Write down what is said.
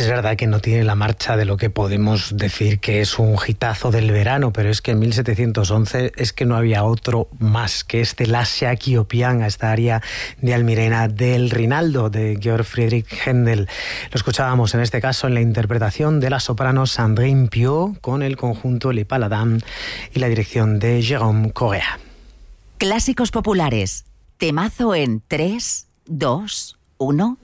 Es verdad que no tiene la marcha de lo que podemos decir que es un hitazo del verano, pero es que en 1711 es que no había otro más que este La Sciacchiopian, esta aria de Almirena del Rinaldo de Georg Friedrich Händel. Lo escuchábamos en este caso en la interpretación de la soprano Sandrine Piau con el conjunto Le Paladin y la dirección de Jérôme Correa. Clásicos populares. Temazo en 3, 2, 1...